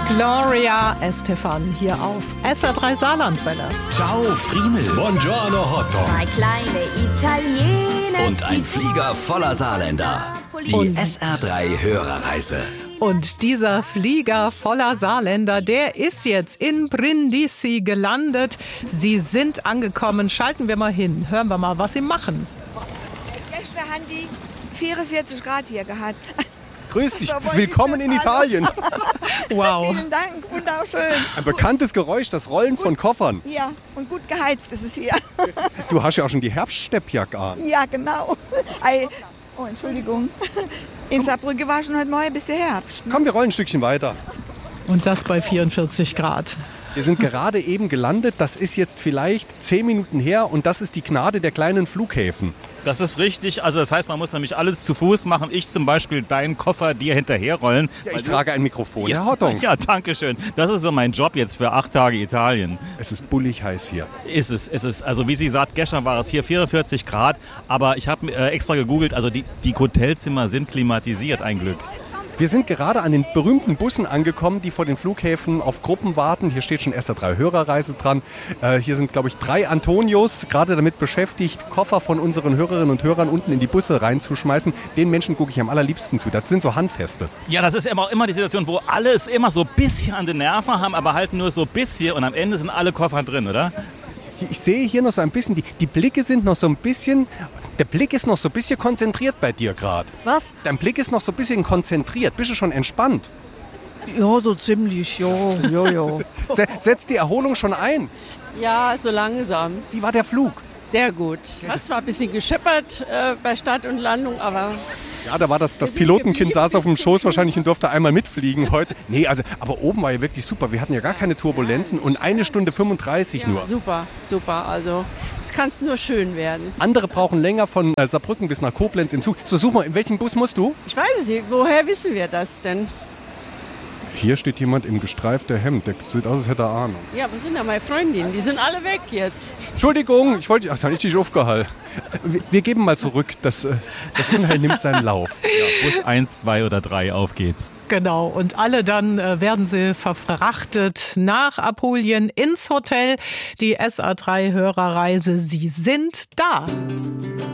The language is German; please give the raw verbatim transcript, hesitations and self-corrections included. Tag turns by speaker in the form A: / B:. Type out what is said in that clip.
A: Gloria Estefan hier auf S R drei Saarlandwelle.
B: Ciao Friemel.
C: Buongiorno Hotdog.
D: Zwei kleine Italiener.
B: Und ein Flieger voller Saarländer. Die
A: Und-
B: S R drei Hörerreise.
A: Und dieser Flieger voller Saarländer, der ist jetzt in Brindisi gelandet. Sie sind angekommen. Schalten wir mal hin. Hören wir mal, was sie machen.
E: Gestern haben die vierundvierzig Grad hier gehabt.
C: Grüß dich.
E: So, wollen
C: Willkommen
E: Sie
C: in
E: das
C: Italien.
A: Wow.
E: Vielen Dank, wunderschön.
C: Ein bekanntes Geräusch, das Rollen von Koffern.
E: Ja, und gut geheizt ist es hier.
C: Du hast ja auch schon die Herbststeppjacke an.
E: Ja, genau. Ei, oh, Entschuldigung. In Saarbrücke war schon heute Morgen ein bisschen Herbst. Ne?
C: Komm, wir rollen ein Stückchen weiter.
A: Und das bei vierundvierzig Grad.
C: Wir sind gerade eben gelandet. Das ist jetzt vielleicht zehn Minuten her. Und das ist die Gnade der kleinen Flughäfen.
F: Das ist richtig. Also das heißt, man muss nämlich alles zu Fuß machen. Ich zum Beispiel deinen Koffer dir hinterherrollen.
C: Ja, ich trage ein Mikrofon, Herr Hotdog.
F: Ja, danke schön. Das ist so mein Job jetzt für acht Tage Italien.
C: Es ist bullig heiß hier.
F: Ist es, ist es. Also wie sie sagt, gestern war es hier vierundvierzig Grad. Aber ich habe äh, extra gegoogelt, also die, die Hotelzimmer sind klimatisiert, ein Glück.
C: Wir sind gerade an den berühmten Bussen angekommen, die vor den Flughäfen auf Gruppen warten. Hier steht schon S R drei Hörerreise dran. Äh, hier sind, glaube ich, drei Antonios gerade damit beschäftigt, Koffer von unseren Hörerinnen und Hörern unten in die Busse reinzuschmeißen. Den Menschen gucke ich am allerliebsten zu. Das sind so Handfeste.
F: Ja, das ist immer, immer die Situation, wo alle es immer so ein bisschen an den Nerven haben, aber halt nur so ein bisschen und am Ende sind alle Koffer drin, oder?
C: Ich sehe hier noch so ein bisschen, die, die Blicke sind noch so ein bisschen, der Blick ist noch so ein bisschen konzentriert bei dir gerade.
G: Was?
C: Dein Blick ist noch so ein bisschen konzentriert. Bist du schon entspannt?
G: Ja, so ziemlich, ja, ja, ja.
C: Se- Setzt die Erholung schon ein?
H: Ja, so langsam.
C: Wie war der Flug?
H: Sehr gut. Hast zwar ein bisschen gescheppert äh, bei Start und Landung, aber
C: Ja, da war das, das
H: Wir sind
C: Pilotenkind
H: geblieben
C: saß auf dem
H: bis zum
C: Schoß wahrscheinlich
H: Schluss.
C: und durfte einmal mitfliegen heute. Nee, also, aber oben war ja wirklich super. Wir hatten ja gar keine Turbulenzen und eine Stunde fünfunddreißig nur.
H: super, super. Also es kann nur schön werden.
C: Andere brauchen länger von äh, Saarbrücken bis nach Koblenz im Zug. So, such mal, in welchen Bus musst du?
H: Ich weiß es nicht, woher wissen wir das denn?
C: Hier steht jemand im gestreiften Hemd. Der sieht aus, als hätte er Ahnung.
H: Ja, wo sind da meine Freundinnen? Die sind alle weg jetzt.
C: Entschuldigung, ich wollte, ach, das habe ich dich aufgehalten. Wir, wir geben mal zurück. Das, äh, das Unheil nimmt seinen Lauf.
F: Bus eins, zwei oder drei, auf geht's.
A: Genau. Und alle dann äh, werden sie verfrachtet nach Apulien ins Hotel. Die S R drei Hörerreise, sie sind da.